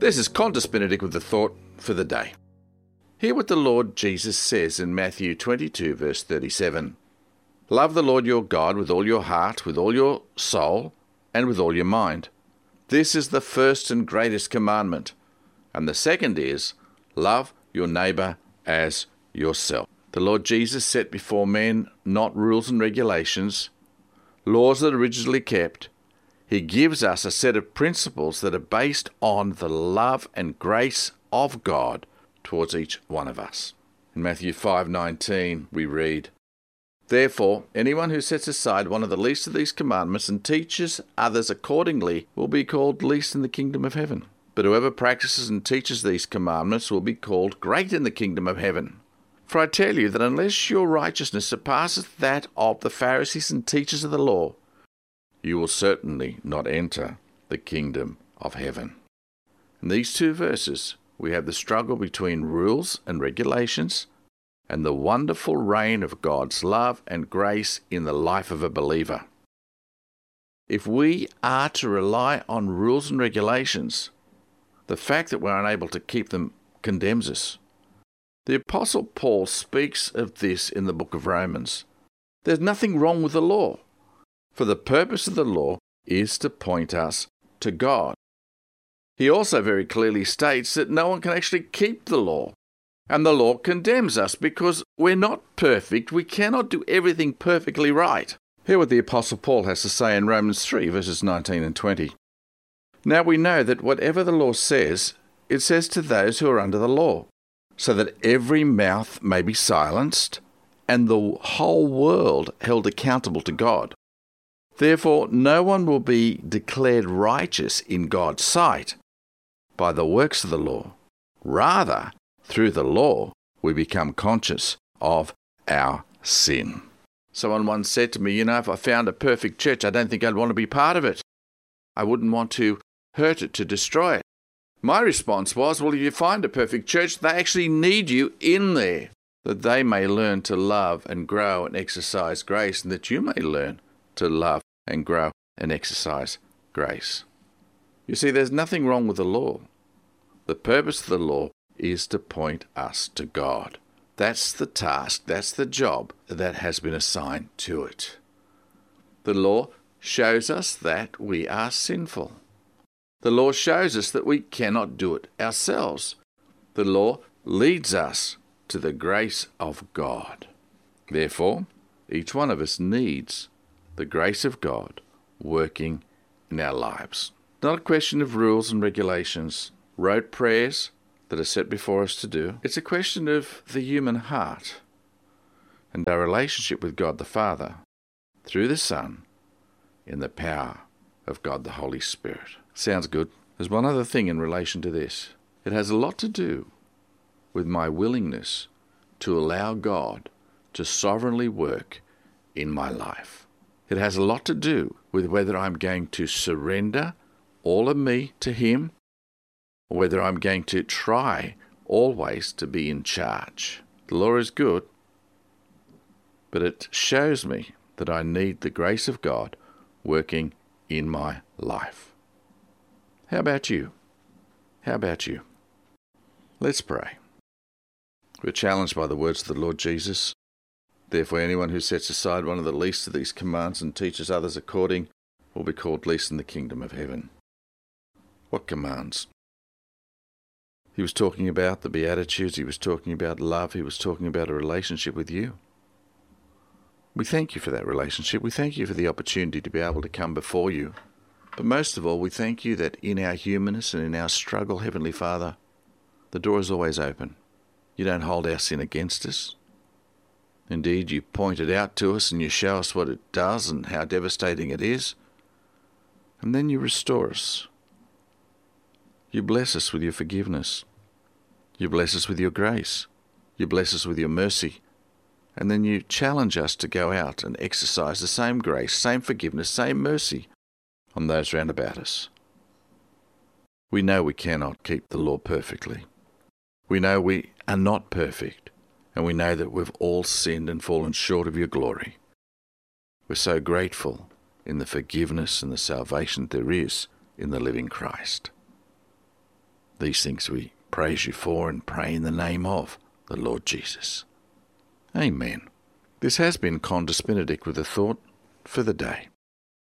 This is Qantas Benedict with the thought for the day. Hear what the Lord Jesus says in Matthew 22, verse 37. Love the Lord your God with all your heart, with all your soul, and with all your mind. This is the first and greatest commandment. And the second is, love your neighbour as yourself. The Lord Jesus set before men not rules and regulations, laws that are rigidly kept. He gives us a set of principles that are based on the love and grace of God towards each one of us. In Matthew 5:19 we read, Therefore, anyone who sets aside one of the least of these commandments and teaches others accordingly will be called least in the kingdom of heaven. But whoever practices and teaches these commandments will be called great in the kingdom of heaven. For I tell you that unless your righteousness surpasses that of the Pharisees and teachers of the law, you will certainly not enter the kingdom of heaven. In these two verses, we have the struggle between rules and regulations and the wonderful reign of God's love and grace in the life of a believer. If we are to rely on rules and regulations, the fact that we're unable to keep them condemns us. The Apostle Paul speaks of this in the book of Romans. There's nothing wrong with the law, for the purpose of the law is to point us to God. He also very clearly states that no one can actually keep the law, and the law condemns us because we're not perfect. We cannot do everything perfectly right. Hear what the Apostle Paul has to say in Romans 3, verses 19 and 20. Now we know that whatever the law says, it says to those who are under the law, so that every mouth may be silenced, and the whole world held accountable to God. Therefore, no one will be declared righteous in God's sight by the works of the law. Rather, through the law, we become conscious of our sin. Someone once said to me, if I found a perfect church, I don't think I'd want to be part of it. I wouldn't want to hurt it, to destroy it. My response was, well, if you find a perfect church, they actually need you in there, that they may learn to love and grow and exercise grace, and that you may learn to love and grow and exercise grace. You see, there's nothing wrong with the law. The purpose of the law is to point us to God. That's the task, that's the job that has been assigned to it. The law shows us that we are sinful. The law shows us that we cannot do it ourselves. The law leads us to the grace of God. Therefore, each one of us needs the grace of God working in our lives. Not a question of rules and regulations, rote prayers that are set before us to do. It's a question of the human heart and our relationship with God the Father through the Son in the power of God the Holy Spirit. Sounds good. There's one other thing in relation to this. It has a lot to do with my willingness to allow God to sovereignly work in my life. It has a lot to do with whether I'm going to surrender all of me to Him, or whether I'm going to try always to be in charge. The law is good, but it shows me that I need the grace of God working in my life. How about you? How about you? Let's pray. We're challenged by the words of the Lord Jesus. Therefore, anyone who sets aside one of the least of these commands and teaches others according will be called least in the kingdom of heaven. What commands? He was talking about the Beatitudes. He was talking about love. He was talking about a relationship with you. We thank you for that relationship. We thank you for the opportunity to be able to come before you. But most of all, we thank you that in our humanness and in our struggle, Heavenly Father, the door is always open. You don't hold our sin against us. Indeed, you point it out to us and you show us what it does and how devastating it is. And then you restore us. You bless us with your forgiveness. You bless us with your grace. You bless us with your mercy. And then you challenge us to go out and exercise the same grace, same forgiveness, same mercy on those round about us. We know we cannot keep the law perfectly. We know we are not perfect, and we know that we've all sinned and fallen short of your glory. We're so grateful in the forgiveness and the salvation there is in the living Christ. These things we praise you for and pray in the name of the Lord Jesus. Amen. This has been Condas Benedict with a thought for the day.